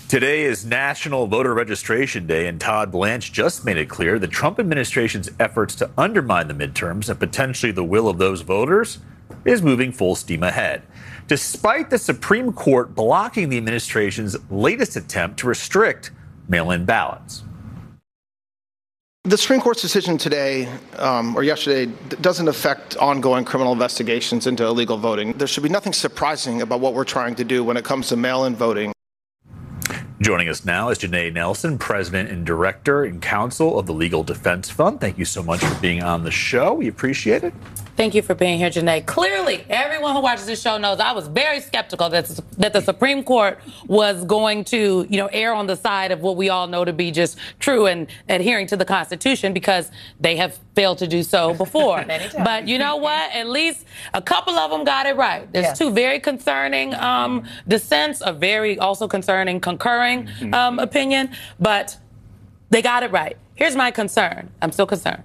Today is National Voter Registration Day, and Todd Blanche just made it clear the Trump administration's efforts to undermine the midterms and potentially the will of those voters is moving full steam ahead, despite the Supreme Court blocking the administration's latest attempt to restrict mail-in ballots. The Supreme Court's decision today or yesterday doesn't affect ongoing criminal investigations into illegal voting. There should be nothing surprising about what we're trying to do when it comes to mail-in voting. Joining us now is Janae Nelson, President and Director and Counsel of the Legal Defense Fund. Thank you so much for being on the show. We appreciate it. Thank you for being here, Janae. Clearly, everyone who watches this show knows I was very skeptical that the Supreme Court was going to, err on the side of what we all know to be just true and adhering to the Constitution, because they have failed to do so before. But you know what? At least a couple of them got it right. There's two very concerning dissents, a very also concerning concurring opinion, but they got it right. Here's my concern. I'm still concerned.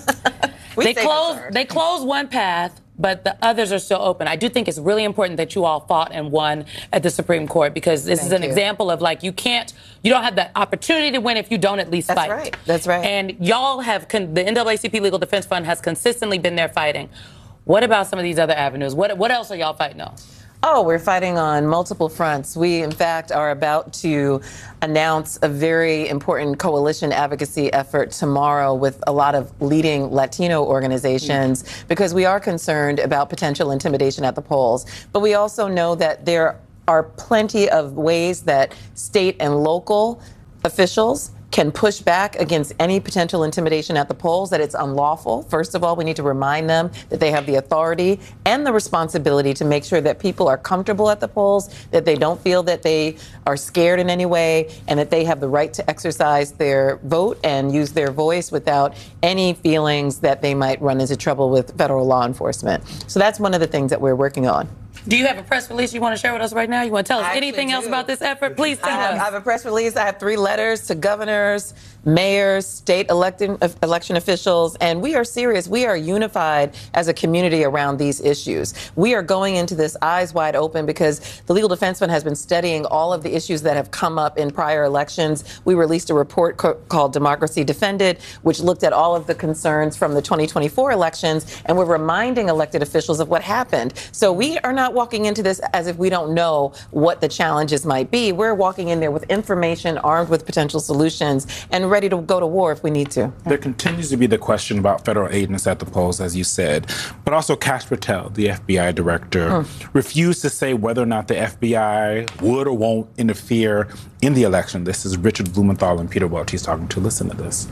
They closed one path, but the others are still open. I do think it's really important that you all fought and won at the Supreme Court, because this is an example of, you don't have the opportunity to win if you don't at least fight. That's right. And y'all have, the NAACP Legal Defense Fund has consistently been there fighting. What about some of these other avenues? What else are y'all fighting on? Oh, we're fighting on multiple fronts. We, in fact, are about to announce a very important coalition advocacy effort tomorrow with a lot of leading Latino organizations, because we are concerned about potential intimidation at the polls. But we also know that there are plenty of ways that state and local officials can push back against any potential intimidation at the polls, that it's unlawful. First of all, we need to remind them that they have the authority and the responsibility to make sure that people are comfortable at the polls, that they don't feel that they are scared in any way, and that they have the right to exercise their vote and use their voice without any feelings that they might run into trouble with federal law enforcement. So that's one of the things that we're working on. Do you have a press release you want to share with us right now? You want to tell us anything else about this effort? Please tell us. I have a press release. I have 3 letters to governors, mayors, state election officials, and we are serious. We are unified as a community around these issues. We are going into this eyes wide open, because the Legal Defense Fund has been studying all of the issues that have come up in prior elections. We released a report called Democracy Defended, which looked at all of the concerns from the 2024 elections, and we're reminding elected officials of what happened. So we are not walking into this as if we don't know what the challenges might be. We're walking in there with information, armed with potential solutions, and ready to go to war if we need to. There continues to be the question about federal agents at the polls, as you said, but also Kash Patel, the FBI director, refused to say whether or not the FBI would or won't interfere in the election. This is Richard Blumenthal and Peter Welch he's talking to. Listen to this.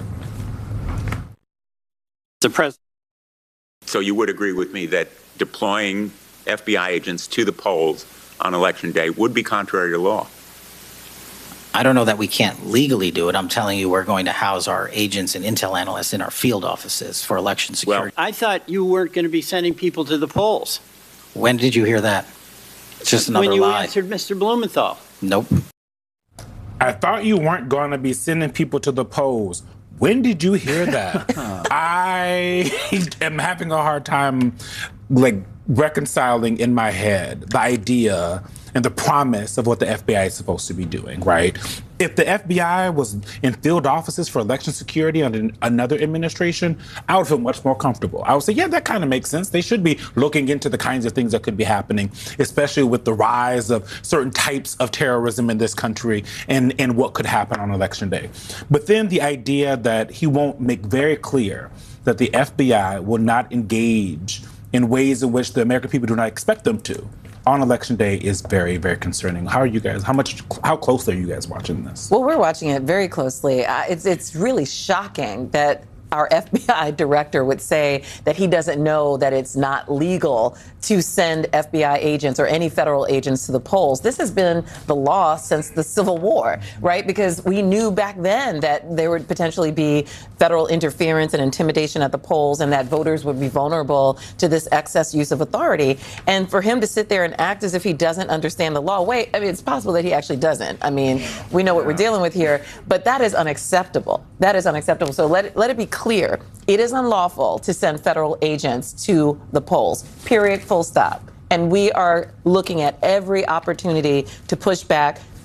So you would agree with me that deploying FBI agents to the polls on Election Day would be contrary to law? I don't know that we can't legally do it. I'm telling you, we're going to house our agents and intel analysts in our field offices for election security. Well, I thought you weren't going to be sending people to the polls. When did you hear that? It's just another lie. When you answered Mr. Blumenthal. Nope. I thought you weren't going to be sending people to the polls. When did you hear that? I am having a hard time, reconciling in my head the idea and the promise of what the FBI is supposed to be doing, right? If the FBI was in field offices for election security under another administration, I would feel much more comfortable. I would say, yeah, that kind of makes sense. They should be looking into the kinds of things that could be happening, especially with the rise of certain types of terrorism in this country and what could happen on Election Day. But then the idea that he won't make very clear that the FBI will not engage in ways in which the American people do not expect them to on Election Day is very, very concerning. How are you guys? How closely are you guys watching this? Well, we're watching it very closely. It's really shocking that our FBI director would say that he doesn't know that it's not legal to send FBI agents or any federal agents to the polls. This has been the law since the Civil War, right? Because we knew back then that there would potentially be federal interference and intimidation at the polls, and that voters would be vulnerable to this excess use of authority. And for him to sit there and act as if he doesn't understand the law, it's possible that he actually doesn't. I mean, we know what we're dealing with here, but that is unacceptable. That is unacceptable. So let it be clear. It is unlawful to send federal agents to the polls, period, full stop. And we are looking at every opportunity to push back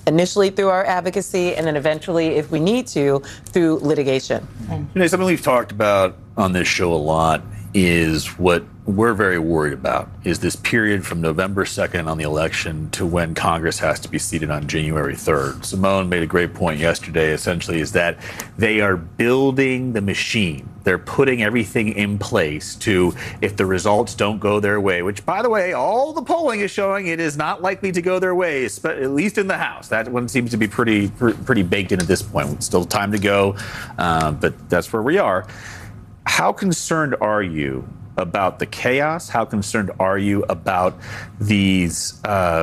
initially through our advocacy, and then eventually, if we need to, through litigation. Something we've talked about on this show a lot is what we're very worried about is this period from November 2nd on the election to when Congress has to be seated on January 3rd. Simone made a great point yesterday, essentially, is that they are building the machine. They're putting everything in place to, if the results don't go their way, which, by the way, all the polling is showing it is not likely to go their way, at least in the House. That one seems to be pretty baked in at this point. Still time to go, but that's where we are. How concerned are you about the chaos? How concerned are you about these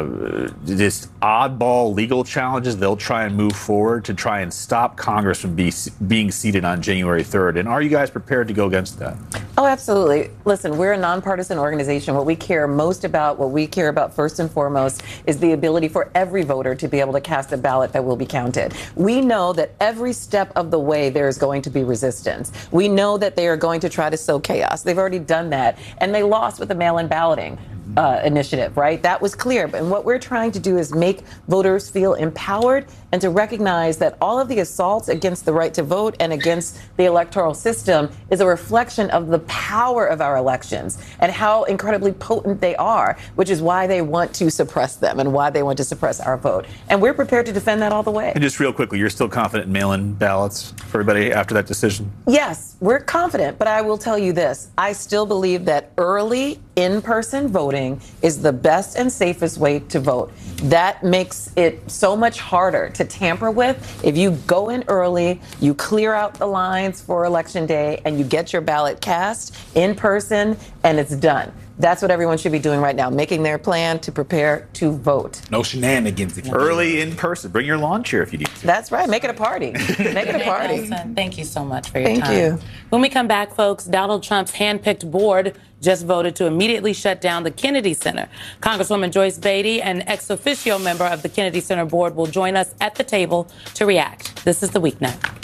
this oddball legal challenges they'll try and move forward to try and stop Congress from being seated on January 3rd? And are you guys prepared to go against that? Oh, absolutely. Listen, we're a nonpartisan organization. What we care most about, what we care about first and foremost, is the ability for every voter to be able to cast a ballot that will be counted. We know that every step of the way there is going to be resistance. We know that they are going to try to sow chaos. They've already done that, and they lost with the mail-in balloting initiative, right? That was clear. And what we're trying to do is make voters feel empowered and to recognize that all of the assaults against the right to vote and against the electoral system is a reflection of the power of our elections and how incredibly potent they are, which is why they want to suppress them and why they want to suppress our vote. And we're prepared to defend that all the way. And just real quickly, you're still confident in mail-in ballots for everybody after that decision? Yes, we're confident, but I will tell you this. I still believe that early in-person voting is the best and safest way to vote. That makes it so much harder to tamper with. If you go in early, you clear out the lines for Election Day, and you get your ballot cast in person, and it's done. That's what everyone should be doing right now, making their plan to prepare to vote. No shenanigans. Early in person. Bring your lawn chair if you need to. That's right. Make it a party. Make it a party. Thank you so much for your time. Thank you. When we come back, folks, Donald Trump's handpicked board just voted to immediately shut down the Kennedy Center. Congresswoman Joyce Beatty, an ex officio member of the Kennedy Center board, will join us at the table to react. This is The Weeknight.